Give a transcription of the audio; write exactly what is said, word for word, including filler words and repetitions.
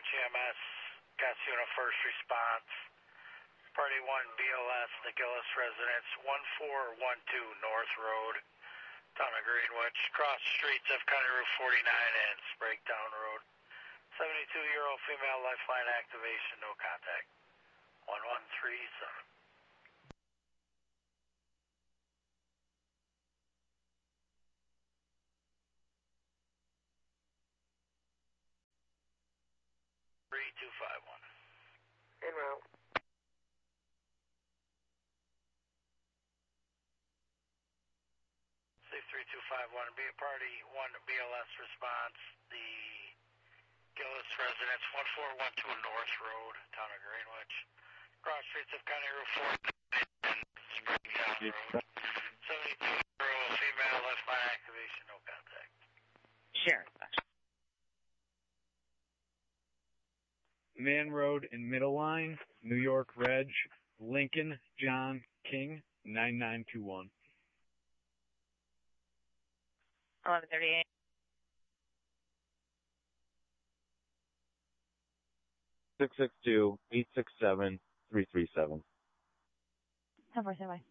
Greenwich E M S, Casuna First Response. Party one B L S, the Gillis Residence, one four one two North Road, Town of Greenwich. Cross streets of County Route forty-nine and Spraguetown Road. seventy-two-year-old female, lifeline activation, no contact. one one three seven. three two five one. En route. Safe three two five one, be a party one B L S response, the Gillis Residence, one four one two North Road, Town of Greenwich. Cross streets of County Route forty-nine and Spraguetown Road. seventy-two-year-old female, lifeline activation, no contact. Sheriff. Man Road and Middle Line, New York Reg, Lincoln John King, nine nine two one. eleven thirty-eight. six six two, eight six seven, three three seven. ten four seven.